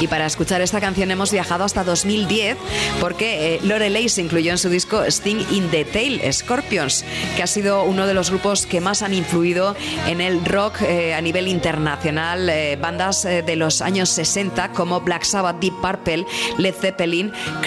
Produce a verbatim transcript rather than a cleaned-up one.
Y para escuchar esta canción hemos viajado hasta dos mil diez porque eh, Loreley se incluyó en su disco Sting in the Tail Scorpions, que ha sido uno de los grupos que más han influido en el rock eh, a nivel internacional. Eh, bandas eh, de los años sesenta como Black Sabbath, Deep Purple, Led Zeppelin,